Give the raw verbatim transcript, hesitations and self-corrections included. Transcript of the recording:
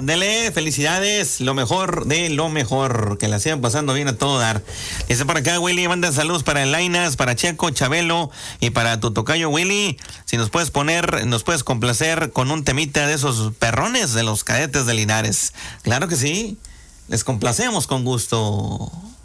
Ándele, felicidades, lo mejor de lo mejor, que la sigan pasando bien a todo dar. Dice por acá, Willy, manda saludos para el Lainas, para Checo, Chabelo y para tu tocayo Willy. Si nos puedes poner, nos puedes complacer con un temita de esos perrones de los Cadetes de Linares. Claro que sí, les complacemos con gusto.